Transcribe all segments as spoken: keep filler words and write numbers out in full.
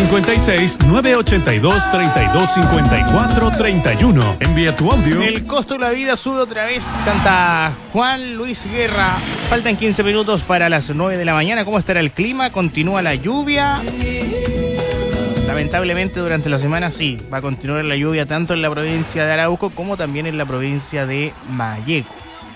cincuenta y seis, nueve ochenta y dos, treinta y dos cincuenta y cuatro, treinta y uno. Envía tu audio. El costo de la vida sube otra vez, canta Juan Luis Guerra. Faltan quince minutos para las nueve de la mañana. ¿Cómo estará el clima? ¿Continúa la lluvia? Lamentablemente durante la semana sí, va a continuar la lluvia tanto en la provincia de Arauco como también en la provincia de Malleco.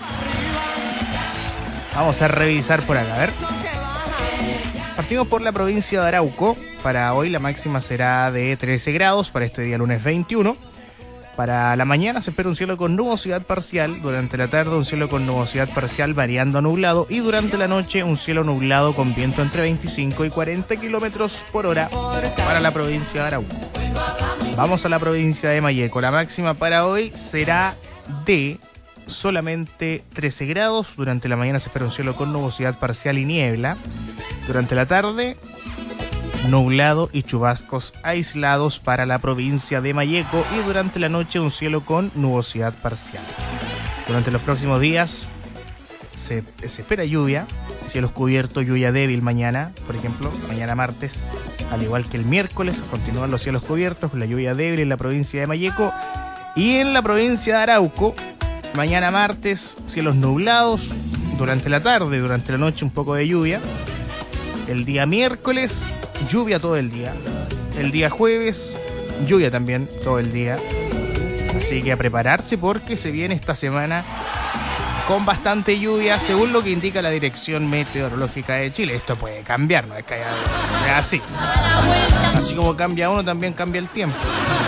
Vamos a revisar por acá, a ver. Partimos por la provincia de Arauco. Para hoy la máxima será de trece grados, para este día lunes veintiuno. Para la mañana se espera un cielo con nubosidad parcial, durante la tarde un cielo con nubosidad parcial variando a nublado y durante la noche un cielo nublado con viento entre veinticinco y cuarenta kilómetros por hora para la provincia de Arauco. Vamos a la provincia de Malleco. La máxima para hoy será de solamente trece grados, durante la mañana se espera un cielo con nubosidad parcial y niebla, durante la tarde nublado y chubascos aislados para la provincia de Malleco y durante la noche un cielo con nubosidad parcial. Durante los próximos días se, se espera lluvia, cielos cubiertos, lluvia débil mañana, por ejemplo, mañana martes, al igual que el miércoles, continúan los cielos cubiertos con la lluvia débil en la provincia de Malleco y en la provincia de Arauco, mañana martes, cielos nublados, durante la tarde, durante la noche un poco de lluvia, el día miércoles lluvia todo el día. El día jueves, lluvia también todo el día. Así que a prepararse porque se viene esta semana con bastante lluvia, según lo que indica la Dirección Meteorológica de Chile. Esto puede cambiar, no es que haya, es así. Así como cambia uno, también cambia el tiempo.